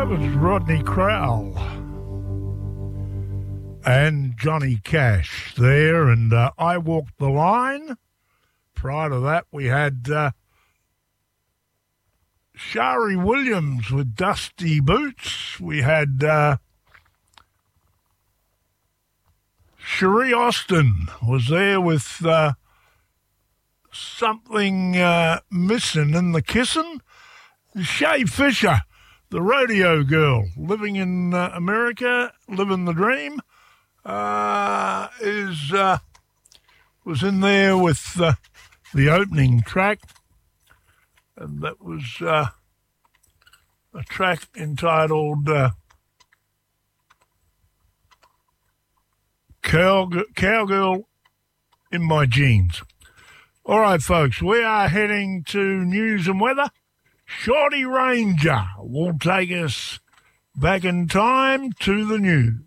That was Rodney Crowell and Johnny Cash there, and I Walked the Line. Prior to that, we had Shari Williams with Dusty Boots. We had Cherie Austin was there with Something Missing in the Kissin'. Shay Fisher, the rodeo girl, living in America, living the dream, was in there with the opening track, and that was a track entitled Cowgirl in My Jeans. All right, folks, we are heading to news and weather. Shorty Ranger will take us back in time to the news.